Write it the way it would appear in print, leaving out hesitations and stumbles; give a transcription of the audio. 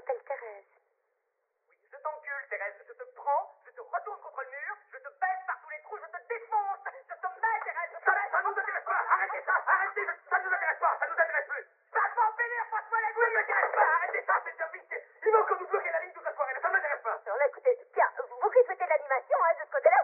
m'appelle Thérèse. Oui, je t'encule, Thérèse. Je te prends, je te retourne contre le mur, je te baisse par tous les trous, je te défonce. Je te mets, Thérèse. Ça nous intéresse pas. Arrêtez ça.